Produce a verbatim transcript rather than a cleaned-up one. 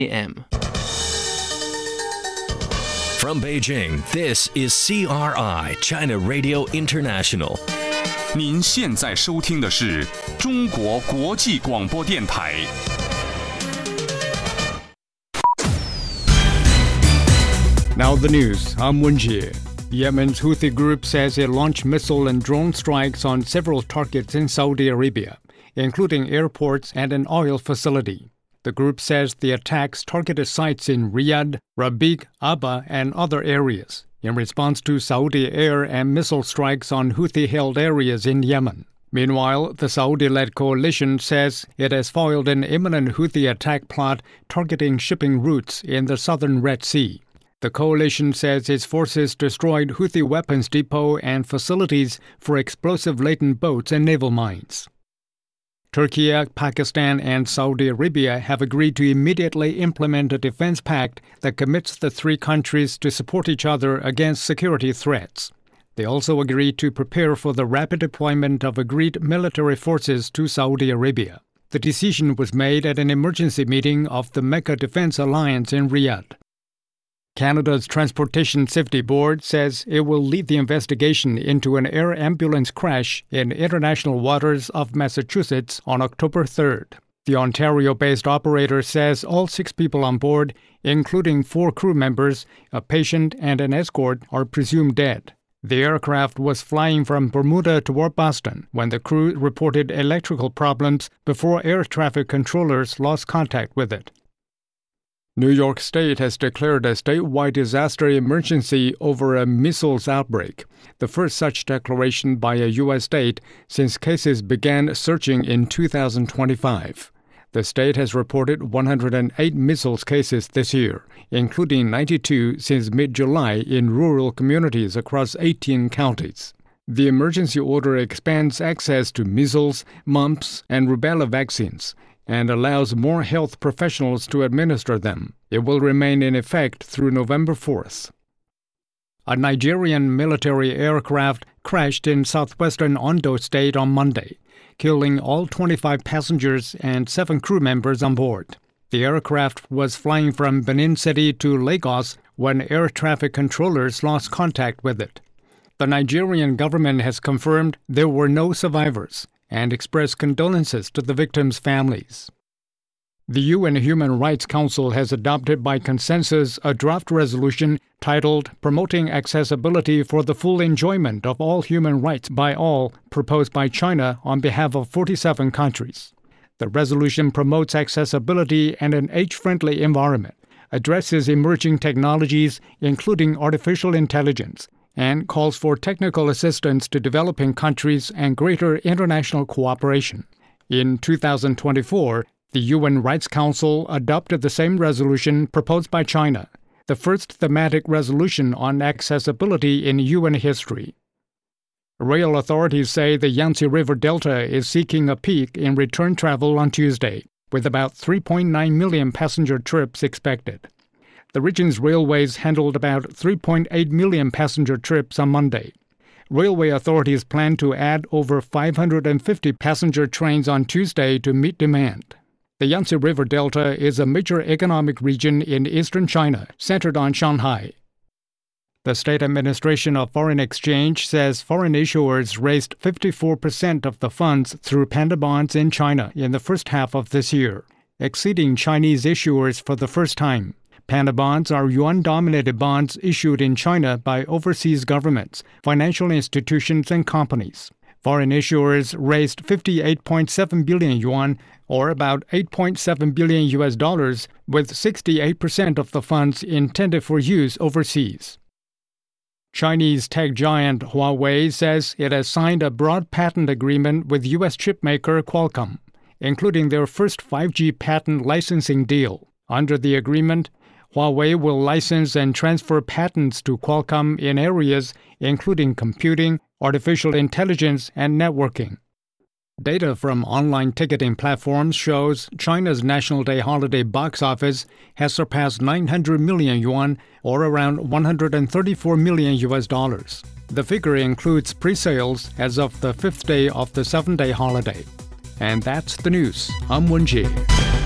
A M. From Beijing, this is C R I, China Radio International. 您现在收听的是中国国际广播电台。 Now the news. I'm Wenjie. Yemen's Houthi group says it launched missile and drone strikes on several targets in Saudi Arabia, including airports and an oil facility. The group says the attacks targeted sites in Riyadh, Rabiq, Abba, and other areas in response to Saudi air and missile strikes on Houthi-held areas in Yemen. Meanwhile, the Saudi-led coalition says it has foiled an imminent Houthi attack plot targeting shipping routes in the southern Red Sea. The coalition says its forces destroyed Houthi weapons depot and facilities for explosive-laden boats and naval mines. Turkey, Pakistan, and Saudi Arabia have agreed to immediately implement a defense pact that commits the three countries to support each other against security threats. They also agreed to prepare for the rapid deployment of agreed military forces to Saudi Arabia. The decision was made at an emergency meeting of the Mecca Defense Alliance in Riyadh. Canada's Transportation Safety Board says it will lead the investigation into an air ambulance crash in international waters of Massachusetts on October third. The Ontario-based operator says all six people on board, including four crew members, a patient, and an escort, are presumed dead. The aircraft was flying from Bermuda toward Boston when the crew reported electrical problems before air traffic controllers lost contact with it. New York State has declared a statewide disaster emergency over a measles outbreak, the first such declaration by a U S state since cases began surging in two thousand twenty-five. The state has reported one hundred eight measles cases this year, including ninety-two since mid-July in rural communities across eighteen counties. The emergency order expands access to measles, mumps, and rubella vaccines, and allows more health professionals to administer them. It will remain in effect through November fourth. A Nigerian military aircraft crashed in southwestern Ondo State on Monday, killing all twenty-five passengers and seven crew members on board. The aircraft was flying from Benin City to Lagos when air traffic controllers lost contact with it. The Nigerian government has confirmed there were no survivors and expressed condolences to the victims' families. The U N Human Rights Council has adopted by consensus a draft resolution titled Promoting Accessibility for the Full Enjoyment of All Human Rights by All, proposed by China on behalf of forty-seven countries. The resolution promotes accessibility and an age-friendly environment, addresses emerging technologies, including artificial intelligence, and calls for technical assistance to developing countries and greater international cooperation. In two thousand twenty-four, the U N Rights Council adopted the same resolution proposed by China, the first thematic resolution on accessibility in U N history. Rail authorities say the Yangtze River Delta is seeking a peak in return travel on Tuesday, with about three point nine million passenger trips expected. The region's railways handled about three point eight million passenger trips on Monday. Railway authorities plan to add over five hundred fifty passenger trains on Tuesday to meet demand. The Yangtze River Delta is a major economic region in eastern China, centered on Shanghai. The State Administration of Foreign Exchange says foreign issuers raised fifty-four percent of the funds through panda bonds in China in the first half of this year, exceeding Chinese issuers for the first time. Panda bonds are yuan-dominated bonds issued in China by overseas governments, financial institutions, and companies. Foreign issuers raised fifty-eight point seven billion yuan, or about eight point seven billion U S dollars, with sixty-eight percent of the funds intended for use overseas. Chinese tech giant Huawei says it has signed a broad patent agreement with U S chipmaker Qualcomm, including their first five G patent licensing deal. Under the agreement, Huawei will license and transfer patents to Qualcomm in areas including computing, artificial intelligence, and networking. Data from online ticketing platforms shows China's National Day holiday box office has surpassed nine hundred million yuan, or around one hundred thirty-four million U S dollars. The figure includes pre-sales as of the fifth day of the seven-day holiday. And that's the news. I'm Wenjie.